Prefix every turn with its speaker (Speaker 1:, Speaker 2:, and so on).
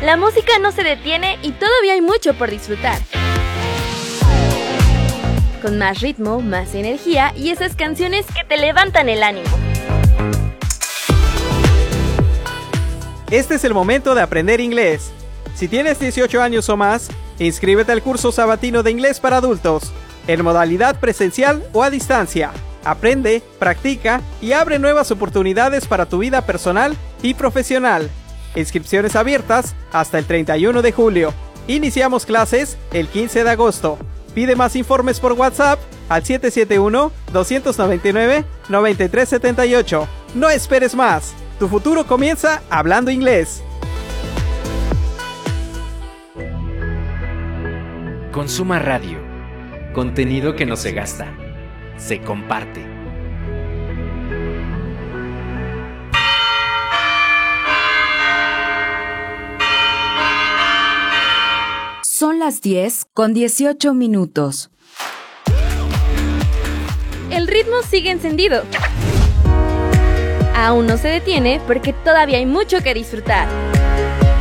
Speaker 1: La música no se detiene y todavía hay mucho por disfrutar. Con más ritmo, más energía y esas canciones que te levantan el ánimo.
Speaker 2: Este es el momento de aprender inglés. Si tienes 18 años o más, inscríbete al curso sabatino de inglés para adultos, en modalidad presencial o a distancia. Aprende, practica y abre nuevas oportunidades para tu vida personal y profesional. Inscripciones abiertas hasta el 31 de julio. Iniciamos clases el 15 de agosto. Pide más informes por WhatsApp al 771-299-9378. No esperes más. Tu futuro comienza hablando inglés.
Speaker 3: Consuma Radio. Contenido que no se gasta, se comparte.
Speaker 4: Son las 10:18.
Speaker 1: El ritmo sigue encendido. Aún no se detiene porque todavía hay mucho que disfrutar.